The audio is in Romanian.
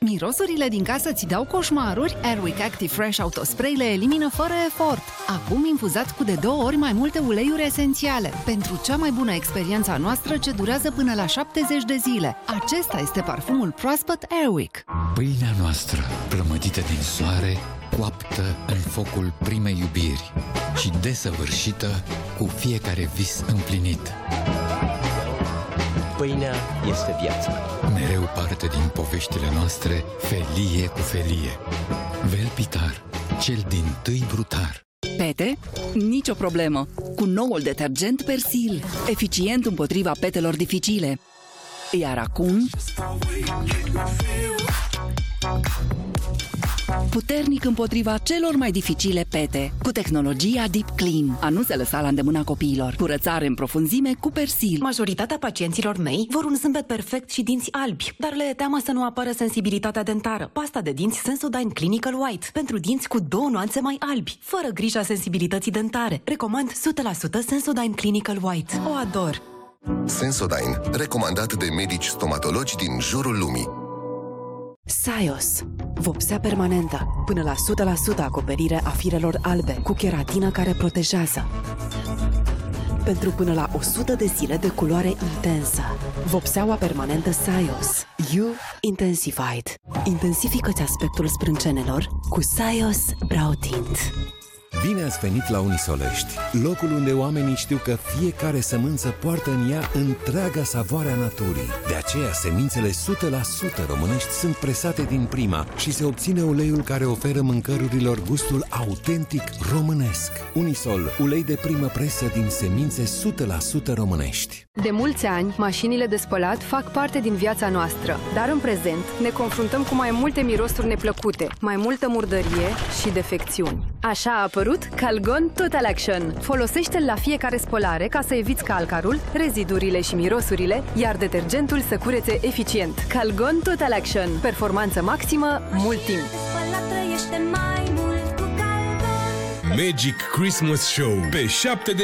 Mirosurile din casă ți dau coșmaruri? Airwick Active Fresh Autospray le elimină fără efort. Acum infuzat cu de 2 ori mai multe uleiuri esențiale. Pentru cea mai bună experiență a noastră ce durează până la 70 de zile. Acesta este parfumul proaspăt Airwick. Pâinea noastră, plămădită din soare, coaptă în focul primei iubiri și desăvârșită cu fiecare vis împlinit. Pâinea este viața. Mereu parte din poveștile noastre, felie cu felie. Velpitar, cel dintâi brutar. Pete? Nicio problemă! Cu noul detergent Persil, eficient împotriva petelor dificile. Iar acum, puternic împotriva celor mai dificile pete, cu tehnologia Deep Clean. A nu se lăsa la îndemâna copiilor. Curățare în profunzime cu Persil. Majoritatea pacienților mei vor un zâmbet perfect și dinți albi, dar le e teamă să nu apară sensibilitatea dentară. Pasta de dinți Sensodyne Clinical White, pentru dinți cu 2 nuanțe mai albi, fără grija sensibilității dentare. Recomand 100% Sensodyne Clinical White. O ador! Sensodyne, recomandat de medici stomatologi din jurul lumii. Saios. Vopsea permanentă, până la 100% acoperire a firelor albe, cu keratină care protejează. Pentru până la 100 de zile de culoare intensă. Vopseaua permanentă Saios. You Intensified. Intensifică-ți aspectul sprâncenelor cu Saios Brow Tint. Bine ați venit la Unisolești, locul unde oamenii știu că fiecare sămânță poartă în ea întreaga savoare a naturii. De aceea, semințele 100% românești sunt presate din prima și se obține uleiul care oferă mâncărurilor gustul autentic românesc. Unisol, ulei de primă presă din semințe 100% românești. De mulți ani, mașinile de spălat fac parte din viața noastră, dar în prezent ne confruntăm cu mai multe mirosuri neplăcute, mai multă murdărie și defecțiuni. Așa a apărut Calgon Total Action. Folosește-l la fiecare spălare ca să eviți calcarul, rezidurile și mirosurile, iar detergentul să curețe eficient. Calgon Total Action. Performanță maximă, mult timp. Magic Christmas Show pe 7